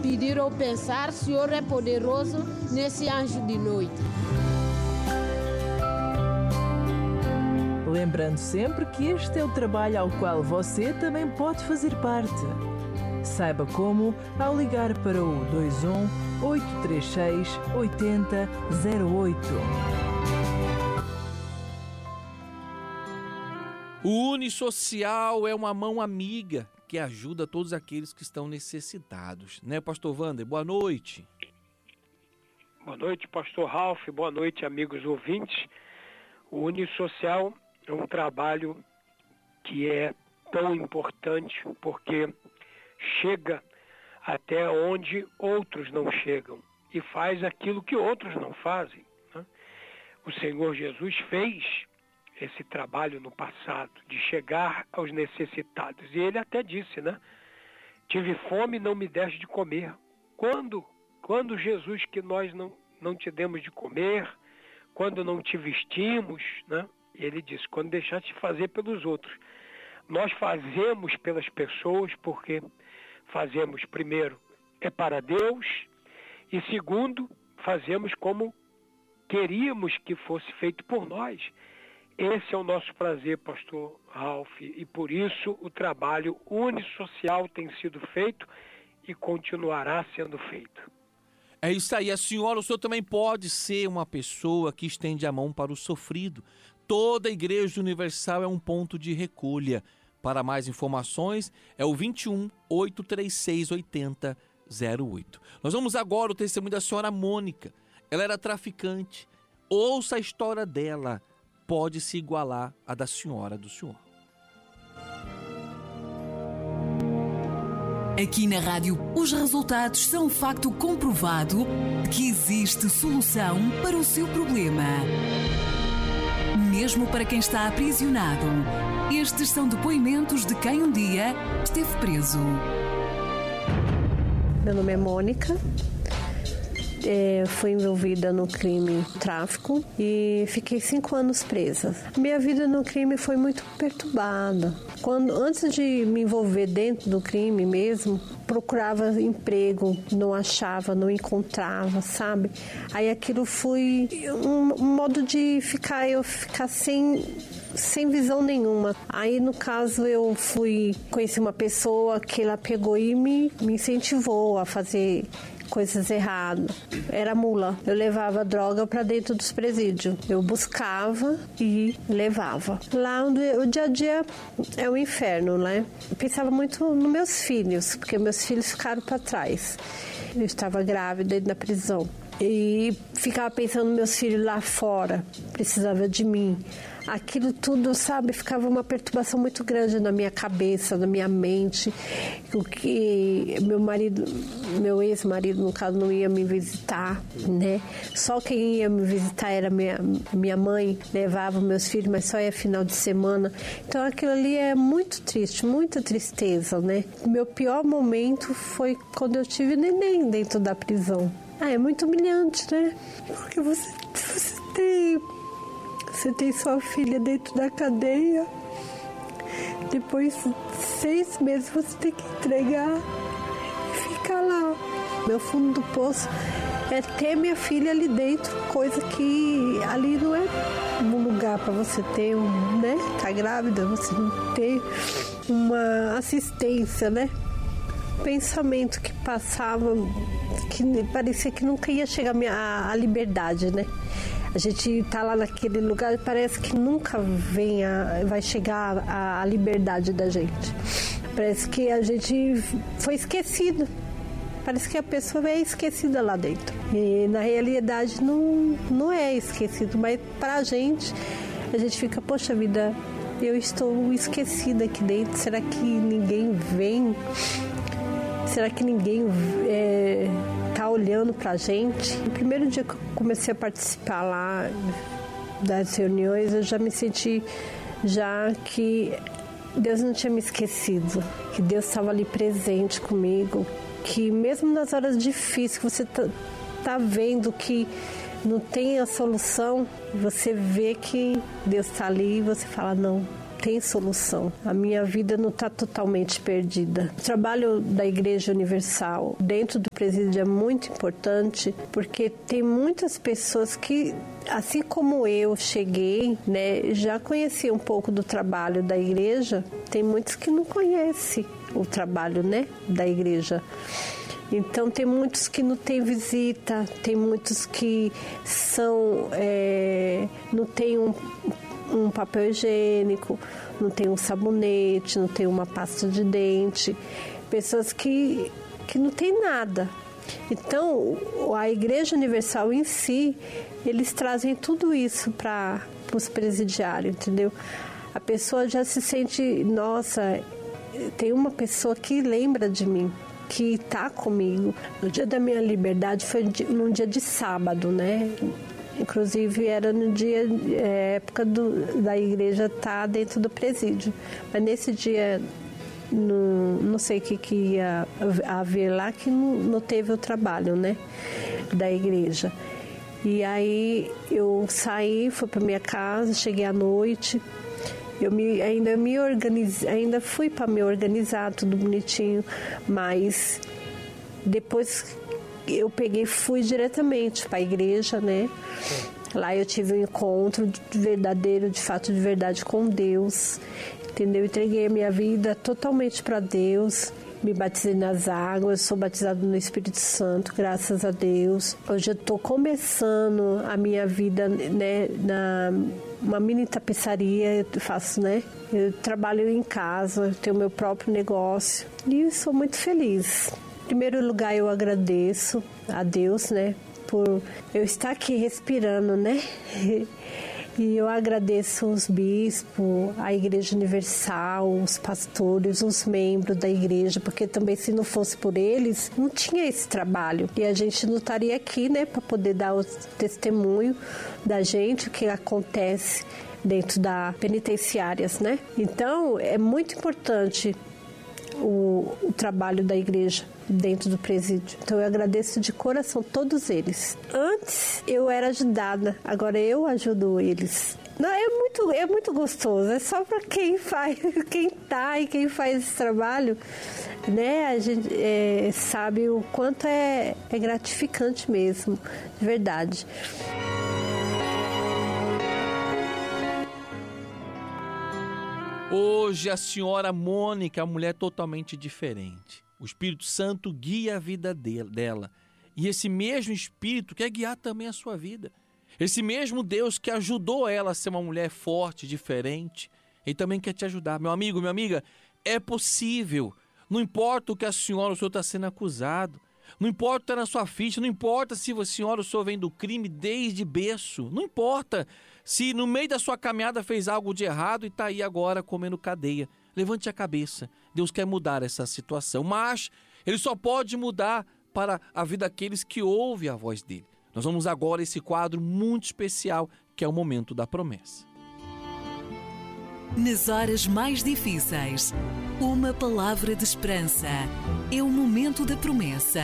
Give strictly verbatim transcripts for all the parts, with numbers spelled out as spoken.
pedir ou pensar, o Senhor é poderoso nesse anjo de noite. Lembrando sempre que este é o trabalho ao qual você também pode fazer parte. Saiba como ao ligar para o dois um oito três seis oito zero zero oito. O Unisocial é uma mão amiga que ajuda todos aqueles que estão necessitados. Né, Pastor Wander? Boa noite. Boa noite, Pastor Ralph. Boa noite, amigos ouvintes. O Unisocial é um trabalho que é tão importante porque chega até onde outros não chegam e faz aquilo que outros não fazem, né? O Senhor Jesus fez esse trabalho no passado, de chegar aos necessitados. E ele até disse, né? Tive fome e não me deste de comer. Quando? Quando, Jesus, que nós não, não te demos de comer? Quando não te vestimos, né? Ele disse, quando deixaste de fazer pelos outros. Nós fazemos pelas pessoas porque fazemos, primeiro, é para Deus, e segundo, fazemos como queríamos que fosse feito por nós. Esse é o nosso prazer, Pastor Ralph, e por isso o trabalho Unisocial tem sido feito e continuará sendo feito. É isso aí, a senhora, o senhor também pode ser uma pessoa que estende a mão para o sofrido. Toda a Igreja Universal é um ponto de recolha. Para mais informações, é o vinte e um oito três seis oito zero zero oito. Nós vamos agora ao testemunho da senhora Mônica. Ela era traficante. Ouça a história dela. Pode se igualar à da senhora do senhor. Aqui na rádio, os resultados são um facto comprovado de que existe solução para o seu problema. Mesmo para quem está aprisionado, estes são depoimentos de quem um dia esteve preso. Meu nome é Mônica. É, fui envolvida no crime tráfico e fiquei cinco anos presa. Minha vida no crime foi muito perturbada. Quando, antes de me envolver dentro do crime mesmo, procurava emprego, não achava, não encontrava, sabe? Aí aquilo foi um, um modo de ficar, eu ficar sem... sem visão nenhuma. Aí, no caso, eu fui conhecer uma pessoa que ela pegou e me, me incentivou a fazer coisas erradas. Era mula. Eu levava droga para dentro dos presídios. Eu buscava e levava. Lá o dia a dia é um inferno, né? Eu pensava muito nos meus filhos, porque meus filhos ficaram para trás. Eu estava grávida dentro da prisão. E ficava pensando nos meus filhos lá fora, precisava de mim. Aquilo tudo, sabe, ficava uma perturbação muito grande na minha cabeça, na minha mente. O que meu marido, meu ex-marido, no caso, não ia me visitar, né? Só quem ia me visitar era minha, minha mãe, levava meus filhos, mas só ia final de semana. Então aquilo ali é muito triste, muita tristeza, né? O meu pior momento foi quando eu tive neném dentro da prisão. Ah, é muito humilhante, né? Porque você, você tem... Você tem sua filha dentro da cadeia. Depois de seis meses você tem que entregar e ficar lá. Meu fundo do poço é ter minha filha ali dentro, coisa que ali não é um lugar para você ter, um, né? Tá grávida, você não ter uma assistência, né? Pensamento que passava, que parecia que nunca ia chegar a, minha, a liberdade, né? A gente tá lá naquele lugar e parece que nunca vem a, vai chegar a, a liberdade da gente. Parece que a gente foi esquecido. Parece que a pessoa é esquecida lá dentro. E na realidade não, não é esquecido, mas pra gente, a gente fica, poxa vida, eu estou esquecida aqui dentro. Será que ninguém vem? Será que ninguém é, tá olhando pra gente? No primeiro dia que eu comecei a participar lá das reuniões, eu já me senti já que Deus não tinha me esquecido, que Deus estava ali presente comigo, que mesmo nas horas difíceis que você tá, tá vendo que não tem a solução, você vê que Deus está ali e você fala, não, tem solução. A minha vida não está totalmente perdida. O trabalho da Igreja Universal dentro do presídio é muito importante, porque tem muitas pessoas que, assim como eu cheguei, né, já conheci um pouco do trabalho da igreja. Tem muitos que não conhecem o trabalho, né, da igreja. Então tem muitos que não tem visita, tem muitos que são é, não tem um, um papel higiênico, não tem um sabonete, não tem uma pasta de dente, pessoas que, que não tem nada. Então a Igreja Universal em si, eles trazem tudo isso para os presidiários, entendeu? A pessoa já se sente, nossa, tem uma pessoa que lembra de mim, que está comigo. No dia da minha liberdade foi num dia de sábado, né? Inclusive era no dia, é, época do, da igreja estar tá dentro do presídio. Mas nesse dia, não, não sei o que, que ia haver lá, que não, não teve o trabalho, né? Da igreja. E aí eu saí, fui para minha casa, cheguei à noite. Eu me, ainda me organizei, ainda fui para me organizar, tudo bonitinho, mas depois eu peguei, fui diretamente para a igreja, né? Lá eu tive um encontro verdadeiro, de fato, de verdade com Deus, entendeu? Entreguei a minha vida totalmente para Deus. Me batizei nas águas, sou batizado no Espírito Santo, graças a Deus. Hoje eu estou começando a minha vida, né, na uma mini tapeçaria, eu faço, né? Eu trabalho em casa, tenho meu próprio negócio e sou muito feliz. Em primeiro lugar, eu agradeço a Deus, né, por eu estar aqui respirando, né? E eu agradeço os bispos, a Igreja Universal, os pastores, os membros da igreja, porque também se não fosse por eles, não tinha esse trabalho. E a gente não estaria aqui, né, para poder dar o testemunho da gente, o que acontece dentro da penitenciárias, né? Então, é muito importante o, o trabalho da igreja dentro do presídio. Então eu agradeço de coração todos eles. Antes eu era ajudada, agora eu ajudo eles. Não, é muito, é muito gostoso, é só para quem faz, quem tá e quem faz esse trabalho, né? A gente é, sabe o quanto é, é gratificante mesmo, de verdade. Hoje a senhora Mônica é uma mulher totalmente diferente. O Espírito Santo guia a vida dela. E esse mesmo Espírito quer guiar também a sua vida. Esse mesmo Deus que ajudou ela a ser uma mulher forte, diferente, ele também quer te ajudar. Meu amigo, minha amiga, é possível. Não importa o que a senhora ou o senhor está sendo acusado. Não importa o que está na sua ficha. Não importa se a senhora ou o senhor vem do crime desde berço. Não importa se no meio da sua caminhada fez algo de errado e está aí agora comendo cadeia. Levante a cabeça. Deus quer mudar essa situação, mas Ele só pode mudar para a vida daqueles que ouvem a voz dEle. Nós vamos agora a esse quadro muito especial, que é o Momento da Promessa. Nas horas mais difíceis, uma palavra de esperança. É o Momento da Promessa.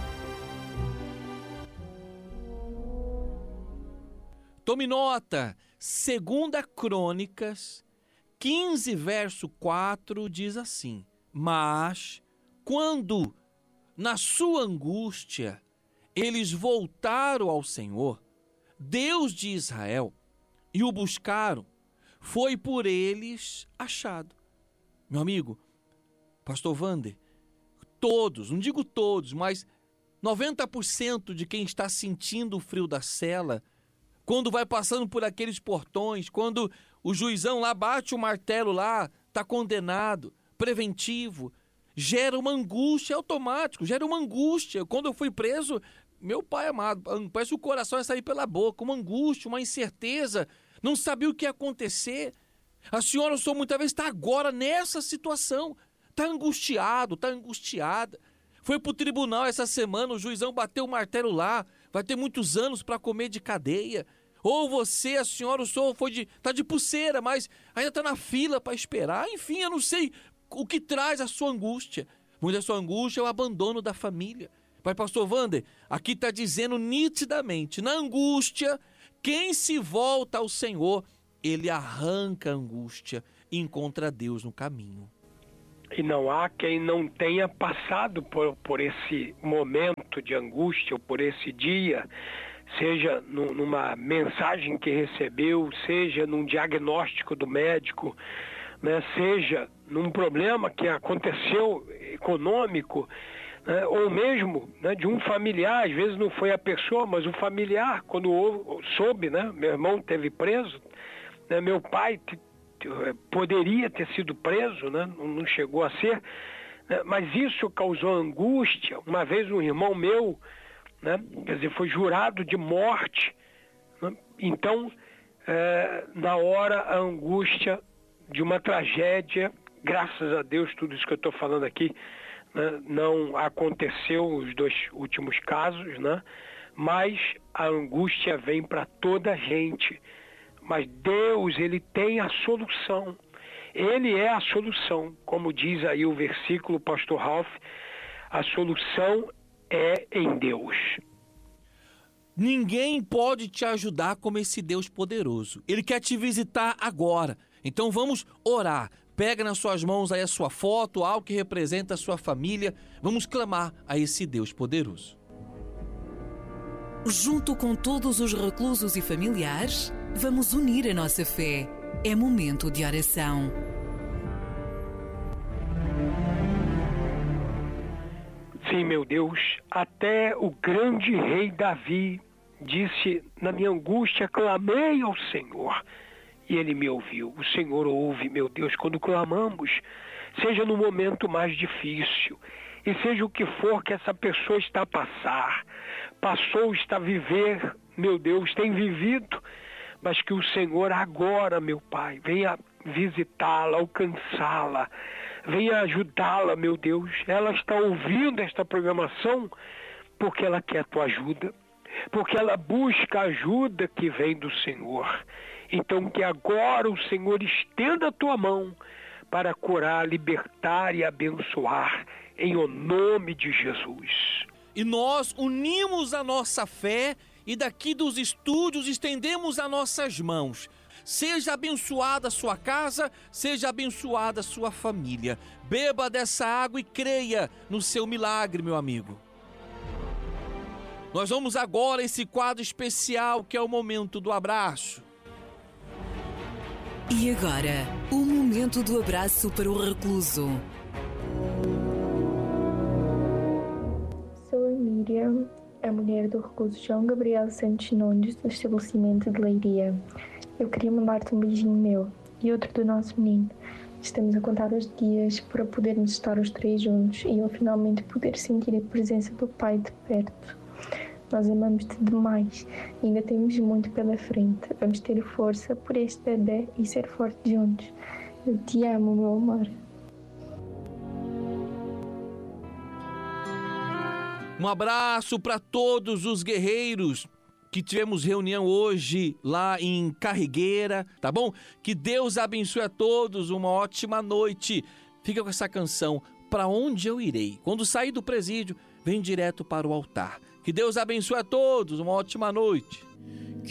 Tome nota, Segunda Crônicas quinze, verso quatro, diz assim: mas quando, na sua angústia, eles voltaram ao Senhor, Deus de Israel, e o buscaram, foi por eles achado. Meu amigo, pastor Wander, todos, não digo todos, mas noventa por cento de quem está sentindo o frio da cela, quando vai passando por aqueles portões, quando o juizão lá bate o martelo lá, está condenado, preventivo, gera uma angústia automática, gera uma angústia. Quando eu fui preso, meu pai amado, parece que o coração ia sair pela boca, uma angústia, uma incerteza, não sabia o que ia acontecer. A senhora, o senhor, muitas vezes está agora nessa situação, está angustiado, está angustiada. Foi para o tribunal essa semana, o juizão bateu o martelo lá, vai ter muitos anos para comer de cadeia. Ou você, a senhora, o senhor foi de, tá de pulseira, mas ainda está na fila para esperar. Enfim, eu não sei o que traz a sua angústia. Muita sua angústia é o abandono da família. Mas, pastor Wander, aqui está dizendo nitidamente, na angústia, quem se volta ao Senhor, Ele arranca a angústia, e encontra Deus no caminho. E não há quem não tenha passado por, por esse momento de angústia, ou por esse dia, seja no, numa mensagem que recebeu, seja num diagnóstico do médico, né, seja num problema que aconteceu econômico, né, ou mesmo, né, de um familiar. Às vezes não foi a pessoa, mas o familiar, quando ou, soube, né, meu irmão teve preso, né, meu pai t, t, poderia ter sido preso, né, não chegou a ser, né, mas isso causou angústia. Uma vez um irmão meu, né, quer dizer, foi jurado de morte, né, então é, na hora a angústia de uma tragédia, graças a Deus tudo isso que eu estou falando aqui, né, não aconteceu os dois últimos casos, né, mas a angústia vem para toda a gente. Mas Deus, Ele tem a solução. Ele é a solução. Como diz aí o versículo, pastor Ralph, a solução é em Deus. Ninguém pode te ajudar como esse Deus poderoso. Ele quer te visitar agora. Então vamos orar. Pega nas suas mãos aí a sua foto, algo que representa a sua família. Vamos clamar a esse Deus poderoso. Junto com todos os reclusos e familiares, vamos unir a nossa fé. É momento de oração. Sim, meu Deus, até o grande rei Davi disse: na minha angústia clamei ao Senhor e Ele me ouviu. O Senhor ouve, meu Deus, quando clamamos, seja no momento mais difícil, e seja o que for que essa pessoa está a passar, passou, está a viver, meu Deus, tem vivido, mas que o Senhor agora, meu Pai, venha visitá-la, alcançá-la, venha ajudá-la, meu Deus. Ela está ouvindo esta programação porque ela quer a tua ajuda, porque ela busca a ajuda que vem do Senhor. Então que agora o Senhor estenda a tua mão para curar, libertar e abençoar, em o nome de Jesus. E nós unimos a nossa fé e daqui dos estúdios estendemos as nossas mãos. Seja abençoada a sua casa, seja abençoada a sua família. Beba dessa água e creia no seu milagre, meu amigo. Nós vamos agora a esse quadro especial que é o momento do abraço. E agora, o momento do abraço para o recluso. Sou a Miriam, a mulher do recluso João Gabriel Santos Nunes, do estabelecimento de Leiria. Eu queria mandar-te um beijinho meu e outro do nosso menino. Estamos a contar os dias para podermos estar os três juntos e eu finalmente poder sentir a presença do Pai de perto. Nós amamos-te demais e ainda temos muito pela frente. Vamos ter força por este bebê e ser fortes juntos. Eu te amo, meu amor. Um abraço para todos os guerreiros que tivemos reunião hoje lá em Carregueira, tá bom? Que Deus abençoe a todos, uma ótima noite. Fica com essa canção, Pra Onde Eu Irei. Quando sair do presídio, vem direto para o altar. Que Deus abençoe a todos, uma ótima noite.